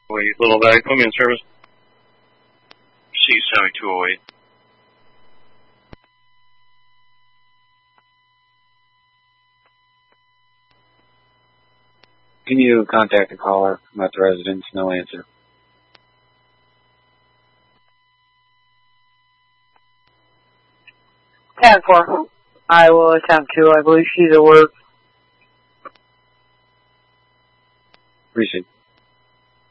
Little Valley, put me in service. C-7208. Can you contact the caller? I'm at the residence, no answer. Ten four. I will attempt to. I believe she's at work. Appreciate it.